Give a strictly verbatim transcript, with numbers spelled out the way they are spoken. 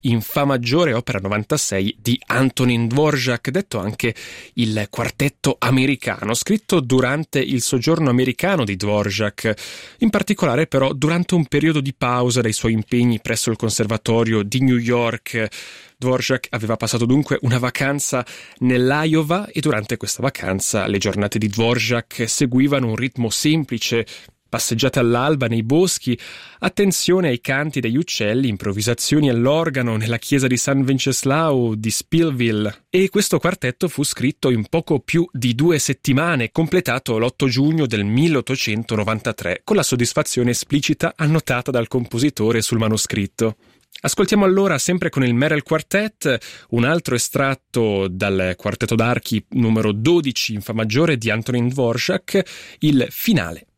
in Fa maggiore, opera novantasei di Antonín Dvořák, detto anche il quartetto americano, scritto durante il soggiorno americano di Dvořák, in particolare però durante un periodo di pausa dai suoi impegni presso il Conservatorio di New York. Dvořák aveva passato dunque una vacanza nell'Iowa e durante questa vacanza le giornate di Dvořák seguivano un ritmo semplice: passeggiate all'alba nei boschi, attenzione ai canti degli uccelli, improvvisazioni all'organo nella chiesa di San Venceslao di Spillville. E questo quartetto fu scritto in poco più di due settimane, completato l'otto giugno del milleottocentonovantatré, con la soddisfazione esplicita annotata dal compositore sul manoscritto. Ascoltiamo allora, sempre con il Merel Quartet, un altro estratto dal quartetto d'archi numero dodici in Fa maggiore di Antonín Dvořák, il finale.